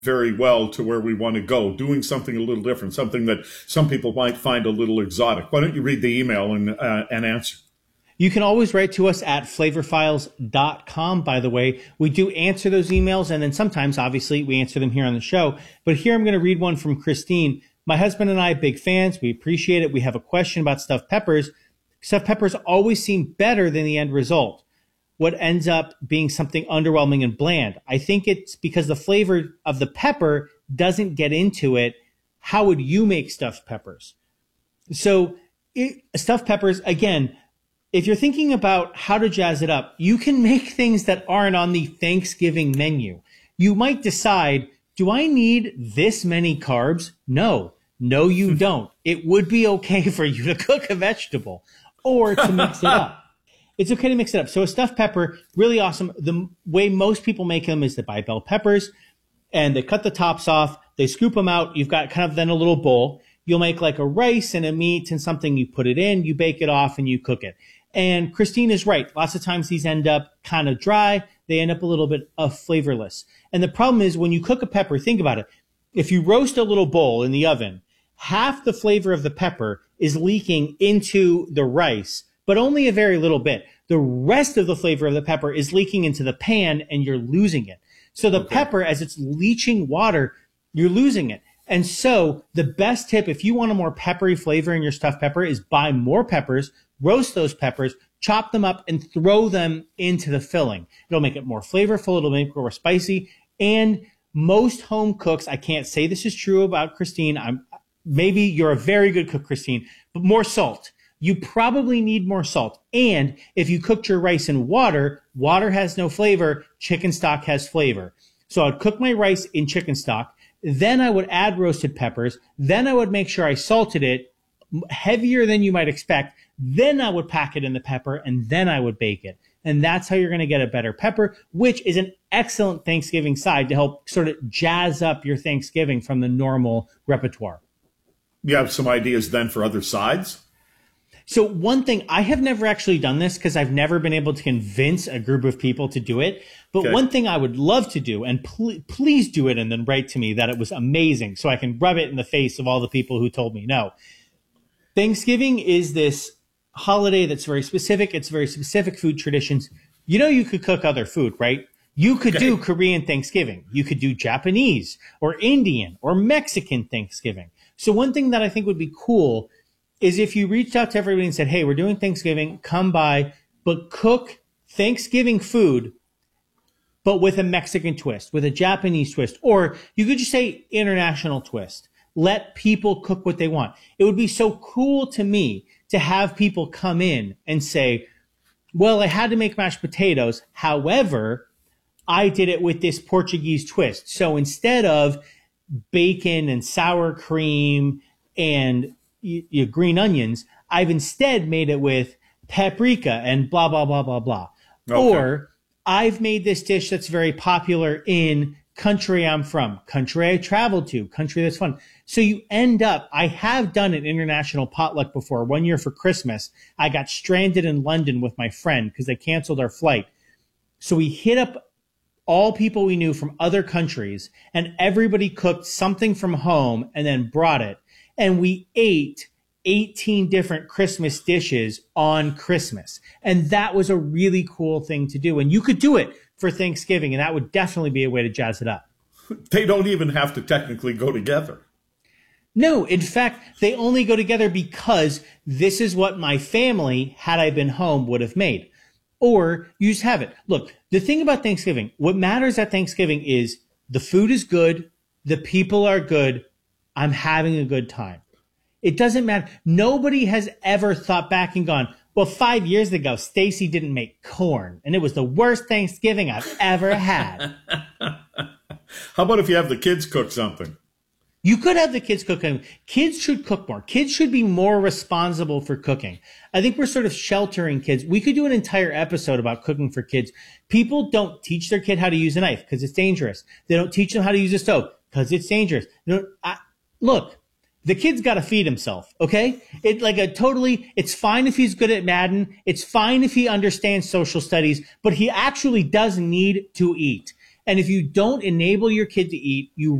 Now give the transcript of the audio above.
very well to where we want to go, doing something a little different, something that some people might find a little exotic. Why don't you read the email and answer? You can always write to us at flavorfiles.com, by the way. We do answer those emails, and then sometimes, obviously, we answer them here on the show. But here I'm going to read one from Christine. My husband and I, big fans. We appreciate it. We have a question about stuffed peppers. Stuffed peppers always seem better than the end result. What ends up being something underwhelming and bland? I think it's because the flavor of the pepper doesn't get into it. How would you make stuffed peppers? So stuffed peppers, again, if you're thinking about how to jazz it up, you can make things that aren't on the Thanksgiving menu. You might decide, do I need this many carbs? No, you don't. It would be okay for you to cook a vegetable or to mix it up. It's okay to mix it up. So a stuffed pepper, really awesome. The way most people make them is they buy bell peppers and they cut the tops off. They scoop them out. You've got kind of then a little bowl. You'll make like a rice and a meat and something. You put it in, you bake it off, and you cook it. And Christine is right. Lots of times these end up kind of dry. They end up a little bit flavorless. And the problem is when you cook a pepper, think about it. If you roast a little bowl in the oven, half the flavor of the pepper is leaking into the rice, but only a very little bit. The rest of the flavor of the pepper is leaking into the pan and you're losing it. So the pepper, as it's leaching water, you're losing it. And so the best tip, if you want a more peppery flavor in your stuffed pepper, is buy more peppers, roast those peppers, chop them up, and throw them into the filling. It'll make it more flavorful. It'll make it more spicy. And most home cooks, I can't say this is true about Christine. Maybe you're a very good cook, Christine, but more salt. You probably need more salt. And if you cooked your rice in water, water has no flavor. Chicken stock has flavor. So I'd cook my rice in chicken stock. Then I would add roasted peppers. Then I would make sure I salted it heavier than you might expect. Then I would pack it in the pepper and then I would bake it. And that's how you're going to get a better pepper, which is an excellent Thanksgiving side to help sort of jazz up your Thanksgiving from the normal repertoire. You have some ideas then for other sides? So one thing, I have never actually done this because I've never been able to convince a group of people to do it. But one thing I would love to do, and please do it and then write to me that it was amazing so I can rub it in the face of all the people who told me no. Thanksgiving is this holiday that's very specific. It's very specific food traditions. You know, you could cook other food, right? You could do Korean Thanksgiving. You could do Japanese or Indian or Mexican Thanksgiving. So one thing that I think would be cool is if you reached out to everybody and said, hey, we're doing Thanksgiving, come by, but cook Thanksgiving food, but with a Mexican twist, with a Japanese twist, or you could just say international twist. Let people cook what they want. It would be so cool to me to have people come in and say, well, I had to make mashed potatoes. However, I did it with this Portuguese twist. So instead of bacon and sour cream and green onions, I've instead made it with paprika and blah, blah, blah, blah, blah. Okay. Or I've made this dish that's very popular in country I'm from, country I traveled to, country that's fun. So you end up, I have done an international potluck before. One year for Christmas, I got stranded in London with my friend because they canceled our flight. So we hit up all people we knew from other countries and everybody cooked something from home and then brought it. And we ate 18 different Christmas dishes on Christmas. And that was a really cool thing to do. And you could do it for Thanksgiving, and that would definitely be a way to jazz it up. They don't even have to technically go together. No, in fact, they only go together because this is what my family, had I been home, would have made. Or you just have it. Look, the thing about Thanksgiving, what matters at Thanksgiving is the food is good, the people are good, I'm having a good time. It doesn't matter. Nobody has ever thought back and gone, well, 5 years ago, Stacy didn't make corn, and it was the worst Thanksgiving I've ever had. How about if you have the kids cook something? You could have the kids cook. Kids should cook more. Kids should be more responsible for cooking. I think we're sort of sheltering kids. We could do an entire episode about cooking for kids. People don't teach their kid how to use a knife because it's dangerous. They don't teach them how to use a stove because it's dangerous. Look, the kid's got to feed himself, okay? It's fine if he's good at Madden. It's fine if he understands social studies, but he actually does need to eat. And if you don't enable your kid to eat, you